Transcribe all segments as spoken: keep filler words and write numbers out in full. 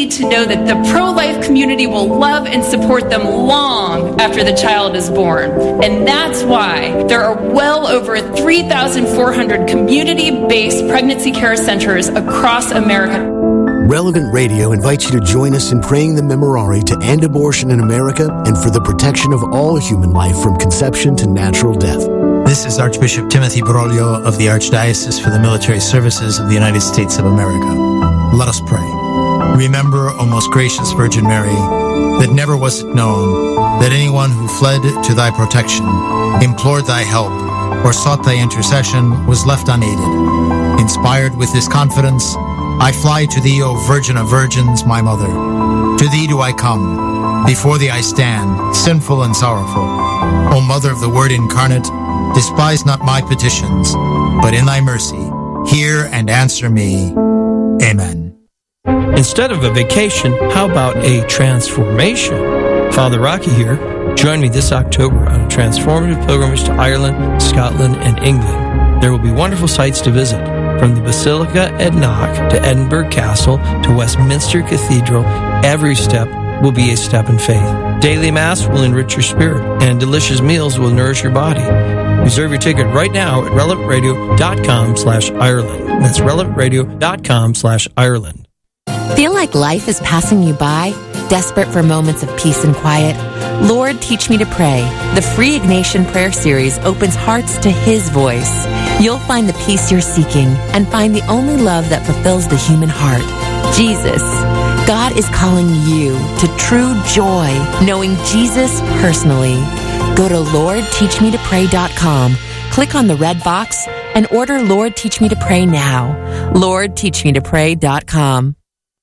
need to know that the pro-life community will love and support them long after the child is born. And that's why there are well over three thousand four hundred community-based pregnancy care centers across America. Relevant Radio invites you to join us in praying the Memorare to end abortion in America and for the protection of all human life from conception to natural death. This is Archbishop Timothy Broglio of the Archdiocese for the Military Services of the United States of America. Let us pray. Remember, O most gracious Virgin Mary, that never was it known that anyone who fled to thy protection, implored thy help, or sought thy intercession was left unaided. Inspired with this confidence, I fly to thee, O Virgin of Virgins, my Mother. To thee do I come. Before thee I stand, sinful and sorrowful. O Mother of the Word incarnate, despise not my petitions, but in thy mercy, hear and answer me. Amen. Instead of a vacation, how about a transformation? Father Rocky here. Join me this October on a transformative pilgrimage to Ireland, Scotland, and England. There will be wonderful sights to visit. From the Basilica at Knock to Edinburgh Castle to Westminster Cathedral, every step will be a step in faith. Daily Mass will enrich your spirit, and delicious meals will nourish your body. Reserve your ticket right now at relevantradio.com slash Ireland. That's relevantradio.com slash Ireland. Feel like life is passing you by? Desperate for moments of peace and quiet? Lord, Teach Me to Pray. The free Ignatian Prayer Series opens hearts to His voice. You'll find the peace you're seeking and find the only love that fulfills the human heart, Jesus. God is calling you to true joy, knowing Jesus personally. Go to lord teach me to pray dot com, click on the red box, and order Lord Teach Me to Pray now. lord teach me to pray dot com.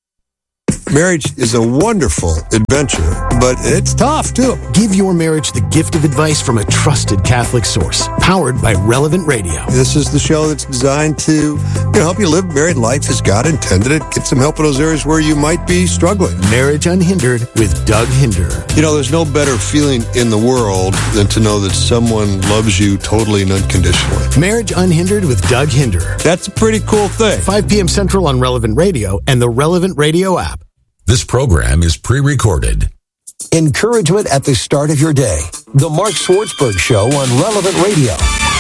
Marriage is a wonderful adventure, but it's tough, too. Give your marriage the gift of advice from a trusted Catholic source, powered by Relevant Radio. This is the show that's designed to you know, help you live married life as God intended it. Get some help in those areas where you might be struggling. Marriage Unhindered with Doug Hinder. You know, there's no better feeling in the world than to know that someone loves you totally and unconditionally. Marriage Unhindered with Doug Hinder. That's a pretty cool thing. five p.m. Central on Relevant Radio and the Relevant Radio app. This program is pre-recorded. Encouragement at the start of your day. The Mark Swartzberg Show on Relevant Radio.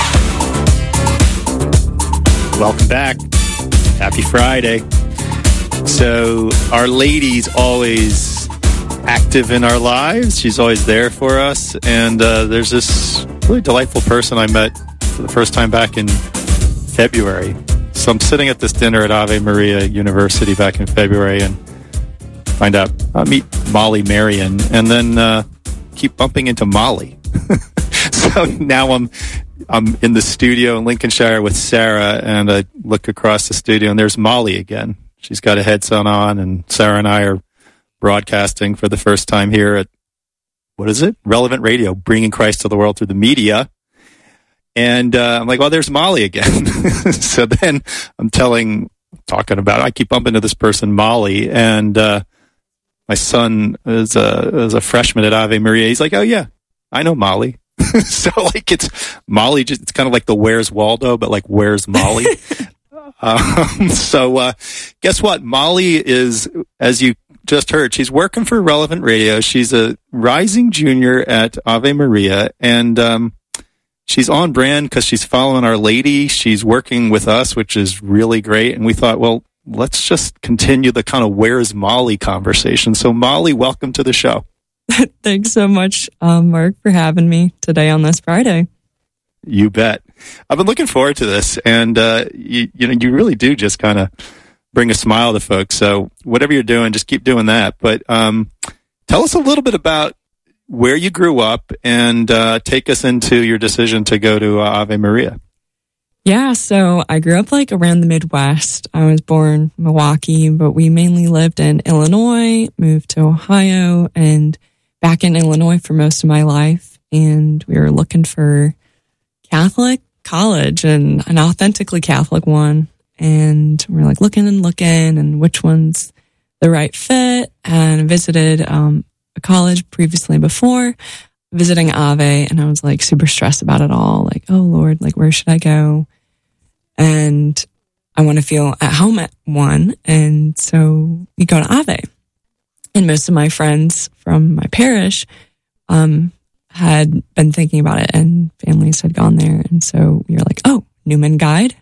Welcome back. Happy Friday. So, Our Lady's always active in our lives. She's always there for us. And uh, there's this really delightful person I met for the first time back in February. So I'm sitting at this dinner at Ave Maria University back in February and find out, uh, meet Molly Marion, and then uh, keep bumping into Molly. So now I'm I'm in the studio in Lincolnshire with Sarah, and I look across the studio, and there's Molly again. She's got a headset on, and Sarah and I are broadcasting for the first time here at, what is it? Relevant Radio, bringing Christ to the world through the media. And uh, I'm like, well, there's Molly again. So then I'm telling, talking about, I keep bumping into this person, Molly, and uh, my son is a, is a freshman at Ave Maria. He's like, oh, yeah, I know Molly. So, like, it's Molly, just, it's kind of like the Where's Waldo, but like, where's Molly? um, so, uh, guess what? Molly is, as you just heard, she's working for Relevant Radio. She's a rising junior at Ave Maria, and um, she's on brand because she's following Our Lady. She's working with us, which is really great. And we thought, well, let's just continue the kind of Where's Molly conversation. So, Molly, welcome to the show. Thanks so much, um, Mark, for having me today on this Friday. You bet. I've been looking forward to this, and uh, you, you know, you really do just kind of bring a smile to folks. So, whatever you're doing, just keep doing that. But um, tell us a little bit about where you grew up, and uh, take us into your decision to go to uh, Ave Maria. Yeah, so I grew up like around the Midwest. I was born in Milwaukee, but we mainly lived in Illinois, moved to Ohio, and back in Illinois for most of my life. And we were looking for Catholic college and an authentically Catholic one. And we're like looking and looking and which one's the right fit, and visited um, a college previously before visiting Ave, and I was like super stressed about it all. Like, oh Lord, like where should I go? And I want to feel at home at one. And so we go to Ave. And most of my friends from my parish um, had been thinking about it, and families had gone there. And so we were like, oh, Newman Guide,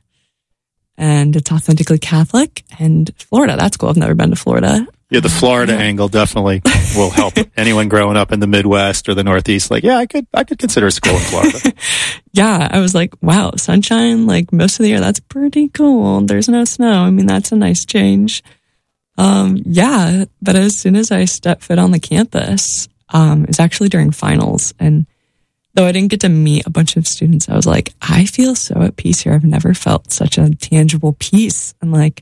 and it's authentically Catholic, and Florida. That's cool. I've never been to Florida. Yeah, the Florida yeah. angle definitely will help anyone growing up in the Midwest or the Northeast. Like, yeah, I could, I could consider a school in Florida. Yeah, I was like, wow, sunshine, like most of the year. That's pretty cool. There's no snow. I mean, that's a nice change. Um, yeah, but as soon as I stepped foot on the campus, um, it was actually during finals, and though I didn't get to meet a bunch of students, I was like, I feel so at peace here. I've never felt such a tangible peace and like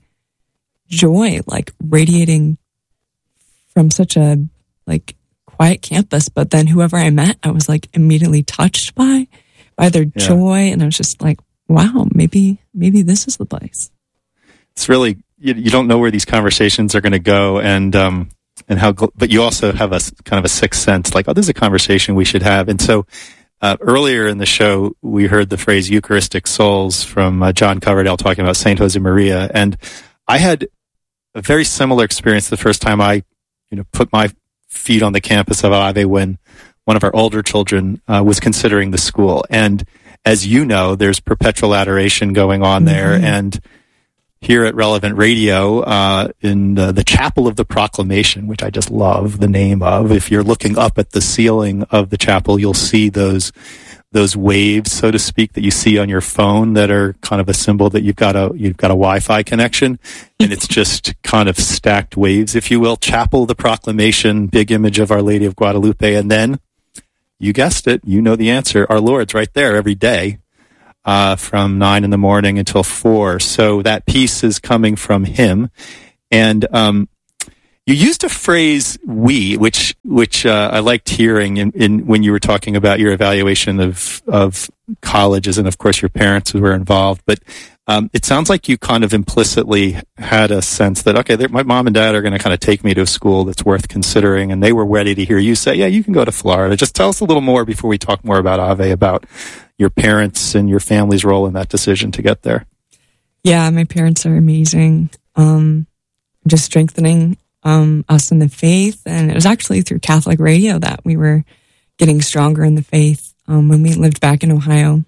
joy, like radiating from such a like quiet campus. But then whoever I met, I was like immediately touched by, by their yeah. joy. And I was just like, wow, maybe, maybe this is the place. It's really, you, you don't know where these conversations are going to go. And, um, and how, but you also have a kind of a sixth sense, like, oh, this is a conversation we should have. And so, uh, earlier in the show, we heard the phrase Eucharistic souls from uh, John Coverdale talking about Saint Josemaria. And I had a very similar experience the first time I, you know, put my feet on the campus of Ave when one of our older children uh, was considering the school. And as you know, there's perpetual adoration going on there. Mm-hmm. And here at Relevant Radio, uh, in the, the Chapel of the Proclamation, which I just love the name of, if you're looking up at the ceiling of the chapel, you'll see those those waves, so to speak, that you see on your phone that are kind of a symbol that you've got a you've got a Wi-Fi connection, and it's just kind of stacked waves, if you will. Chapel of the Proclamation, big image of Our Lady of Guadalupe, and then you guessed it, you know the answer. Our Lord's right there every day, uh, from nine in the morning until four. So that peace is coming from Him, and um, you used a phrase "we," which which uh, I liked hearing in, in when you were talking about your evaluation of of colleges, and of course your parents who were involved. But um, it sounds like you kind of implicitly had a sense that okay, my mom and dad are going to kind of take me to a school that's worth considering, and they were ready to hear you say, "Yeah, you can go to Florida." Just tell us a little more before we talk more about Ave, about your parents and your family's role in that decision to get there. Yeah, my parents are amazing. Um, just strengthening. Um, us in the faith, and it was actually through Catholic radio that we were getting stronger in the faith um, when we lived back in Ohio.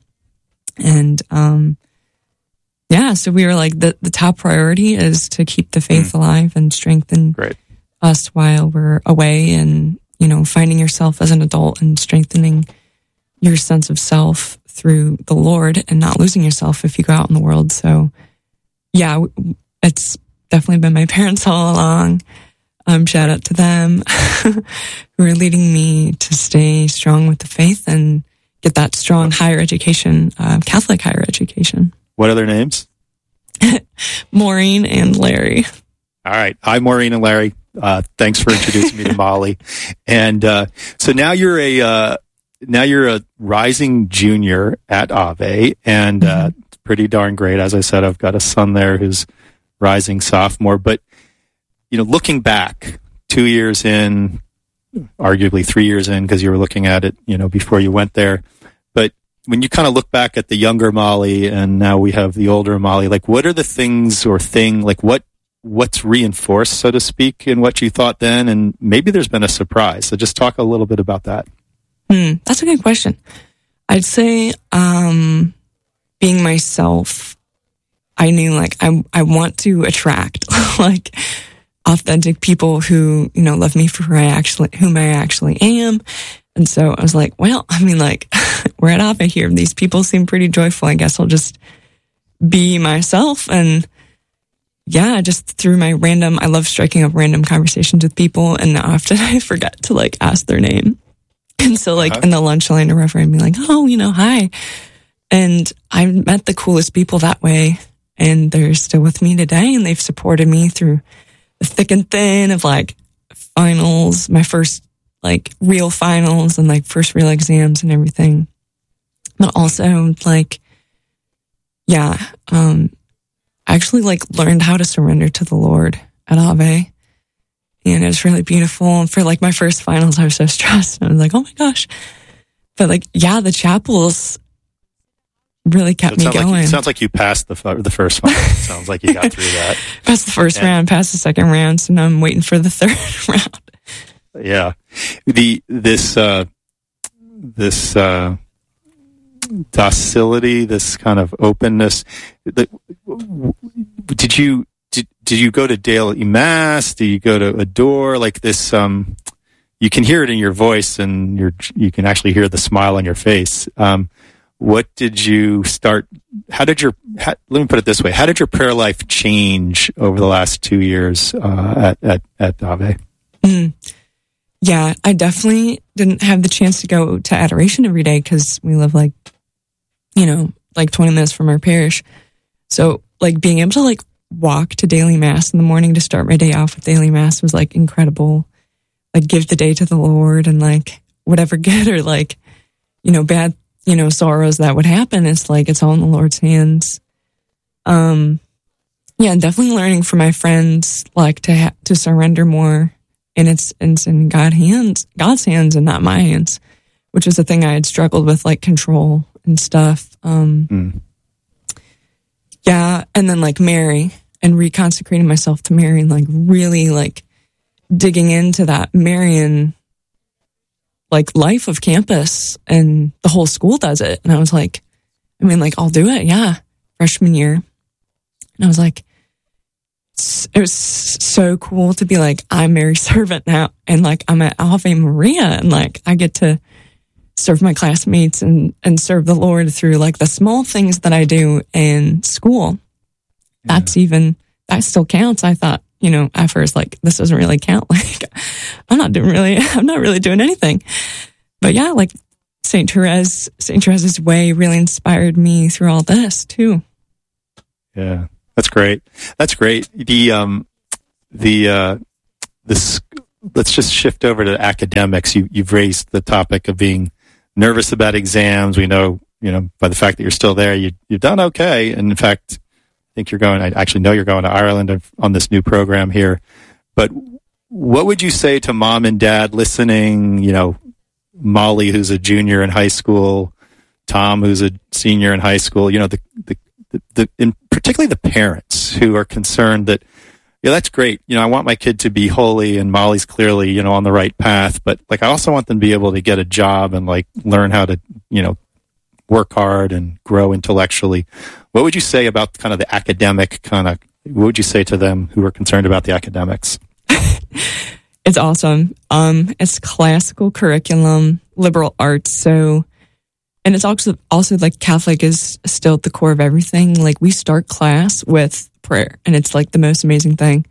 And um, yeah, so we were like, the, the top priority is to keep the faith mm. alive and strengthen Great. us while we're away, and, you know, finding yourself as an adult and strengthening your sense of self through the Lord and not losing yourself if you go out in the world. So yeah, it's definitely been my parents all along. Um, shout out to them who are leading me to stay strong with the faith and get that strong higher education, uh, Catholic higher education. What are their names? Maureen and Larry. All right. Hi, Maureen and Larry. Uh, thanks for introducing me to Molly. And uh, so now you're a uh, now you're a rising junior at Ave, and uh, mm-hmm. it's pretty darn great. As I said, I've got a son there who's rising sophomore, but you know, looking back two years in, arguably three years in, because you were looking at it, you know, before you went there. But when you kind of look back at the younger Molly and now we have the older Molly, like what are the things or thing, like what, what's reinforced, so to speak, in what you thought then? And maybe there's been a surprise. So just talk a little bit about that. Hmm, that's a good question. I'd say, um, being myself, I knew like I I want to attract like authentic people who, you know, love me for who I actually whom I actually am. And so I was like, well, I mean, like we're at Ave here. These people seem pretty joyful. I guess I'll just be myself. And yeah, just through my random, I love striking up random conversations with people, and often I forget to like ask their name. And so like uh-huh. in the lunch line or wherever, I'd be like, oh, you know, hi. And I met the coolest people that way. And they're still with me today, and they've supported me through the thick and thin of like finals, my first like real finals and like first real exams and everything. But also like, yeah, um, I actually like learned how to surrender to the Lord at Ave. And it was really beautiful. And for like my first finals, I was so stressed. I was like, oh my gosh. But like, yeah, the chapels really kept me going. Like, it sounds like you passed the the first one. It sounds like you got through that. Passed the first and, round, passed the second round, so now I'm waiting for the third round. Yeah. The, this, uh, this, uh, docility, this kind of openness. Did you, did, did you go to daily mass? Do you go to adore like this, um, you can hear it in your voice and you're, you can actually hear the smile on your face. Um, what did you start, how did your, how, let me put it this way. How did your prayer life change over the last two years, uh, at, at, at Ave? Mm. Yeah, I definitely didn't have the chance to go to adoration every day because we live like, you know, like twenty minutes from our parish. So like being able to like walk to daily mass in the morning to start my day off with daily mass was like incredible. Like give the day to the Lord and like whatever good or like, you know, bad, you know, sorrows that would happen. It's like, it's all in the Lord's hands. Um, yeah, definitely learning from my friends, like to ha- to surrender more. And it's, it's in God's hands, God's hands and not my hands, which was a thing I had struggled with, like control and stuff. Um, mm. Yeah. And then like Mary and reconsecrating myself to Mary and like really like digging into that Marian like life of campus, and the whole school does it. And I was like, I mean, like I'll do it. Yeah. Freshman year. And I was like, it was so cool to be like, I'm Mary's servant now. And like, I'm at Ave Maria and like, I get to serve my classmates and, and serve the Lord through like the small things that I do in school. Yeah. That's even, that still counts. I thought, you know, at first, like, this doesn't really count. Like, I'm not doing really, I'm not really doing anything. But yeah, like Saint Therese, Saint Therese's way really inspired me through all this too. Yeah. That's great. That's great. The, um, the, uh, this, let's just shift over to academics. You, you've raised the topic of being nervous about exams. We know, you know, by the fact that you're still there, you, you've done okay. And in fact, I think you're going, I actually know you're going to Ireland on this new program here. But what would you say to mom and dad listening, you know, Molly, who's a junior in high school, Tom, who's a senior in high school, you know, the, the, the, the in particularly the parents who are concerned that, yeah, that's great. You know, I want my kid to be holy, and Molly's clearly, you know, on the right path. But like, I also want them to be able to get a job and like learn how to, you know, work hard and grow intellectually. What would you say about kind of the academic kind of, what would you say to them who are concerned about the academics? It's awesome. Um, it's classical curriculum, liberal arts. So, and it's also, also like Catholic is still at the core of everything. Like we start class with prayer, and it's like the most amazing thing.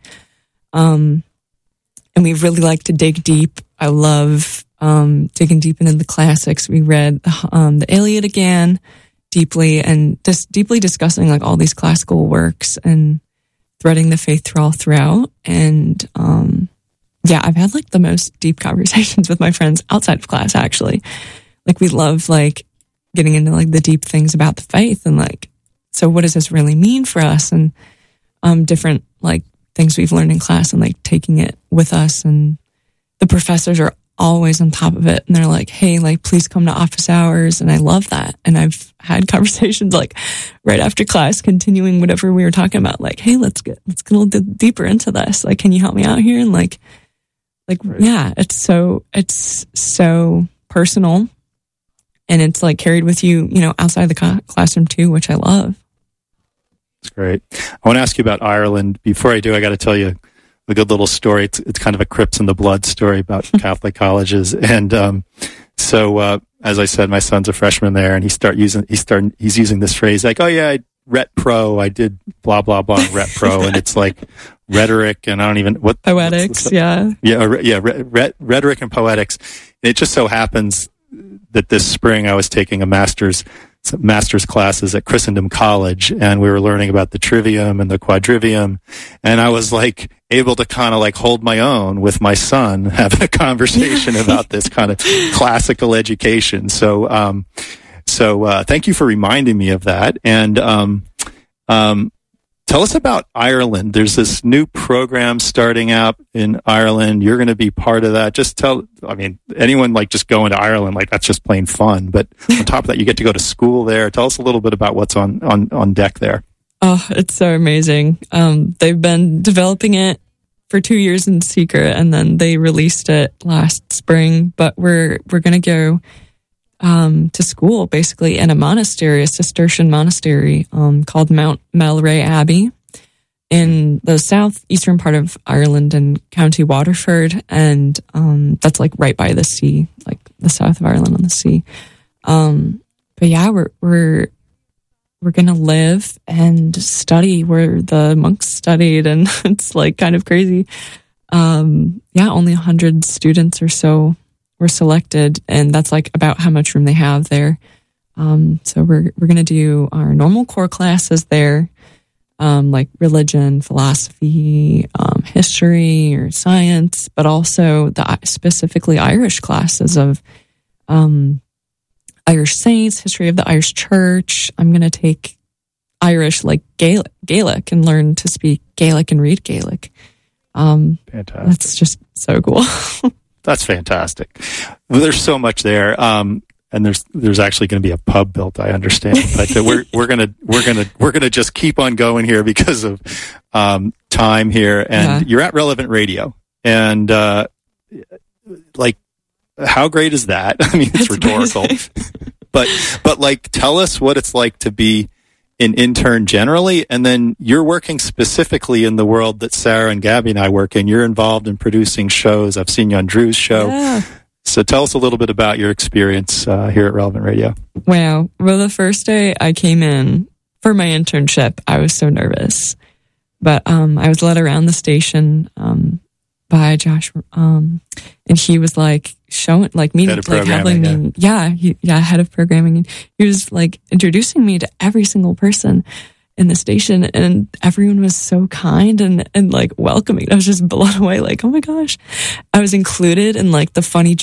Um, and we really like to dig deep. I love, um, digging deep into the classics. We read, um, the Iliad again deeply, and just deeply discussing like all these classical works and threading the faith through all throughout. And, um, yeah, I've had like the most deep conversations with my friends outside of class, actually. Like we love like getting into like the deep things about the faith and like, so what does this really mean for us? And, um, different like things we've learned in class and like taking it with us. And the professors are always on top of it. And they're like, hey, like, please come to office hours. And I love that. And I've had conversations like right after class, continuing whatever we were talking about, like, hey, let's get, let's get a little bit deeper into this. Like, can you help me out here? And like, like, yeah, it's so, it's so personal. And it's like carried with you, you know, outside the ca- classroom too, which I love. That's great. I want to ask you about Ireland. Before I do, I got to tell you a good little story. It's, it's kind of a Crips in the Blood story about Catholic colleges. And um, so, uh, as I said, my son's a freshman there, and he start using he start he's using this phrase like, "Oh yeah, I Ret Pro. I did blah blah blah Ret Pro," and it's like rhetoric and I don't even what poetics. Yeah, yeah, yeah, re, re, rhetoric and poetics. It just so happens that this spring I was taking a master's master's classes at Christendom College, and we were learning about the trivium and the quadrivium, and I was like able to kind of like hold my own with my son having a conversation about this kind of classical education. So, um, so uh, thank you for reminding me of that. And um, um, tell us about Ireland. There's this new program starting out in Ireland. You're going to be part of that. Just tell, I mean, anyone like just going to Ireland, like that's just plain fun. But on top of that, you get to go to school there. Tell us a little bit about what's on, on, on deck there. Oh, it's so amazing. Um, they've been developing it for two years in secret, and then they released it last spring. But we're we're gonna go um, to school basically in a monastery, a Cistercian monastery um, called Mount Melray Abbey in the southeastern part of Ireland in County Waterford, and um, that's like right by the sea, like the south of Ireland on the sea. Um, but yeah, we're we're we're gonna live and study where the monks studied, and it's like kind of crazy. Um, yeah, only a hundred students or so were selected, and that's like about how much room they have there. Um, so we're we're gonna do our normal core classes there. Um, like religion, philosophy, um, history, or science, but also the specifically Irish classes of um, Irish saints, history of the Irish Church. I'm going to take Irish, like Gaelic, Gaelic, and learn to speak Gaelic and read Gaelic. Um, fantastic. That's just so cool. That's fantastic. Well, there's so much there. Um, And there's there's actually going to be a pub built, I understand. But we're we're gonna we're gonna we're gonna just keep on going here because of um, time here. And yeah. You're at Relevant Radio, and uh, like, how great is that? I mean, it's That's rhetorical, but but like, tell us what it's like to be an intern generally, and then you're working specifically in the world that Sarah and Gabby and I work in. You're involved in producing shows. I've seen you on Drew's show. Yeah. So tell us a little bit about your experience uh, here at Relevant Radio. Wow. Well, the first day I came in for my internship, I was so nervous. But um, I was led around the station um, by Josh, um, and he was like showing, like meeting, like having me, yeah, he, yeah, head of programming. And he was like introducing me to every single person in the station, and everyone was so kind and, and like welcoming. I was just blown away, like, oh my gosh. I was included in like the funny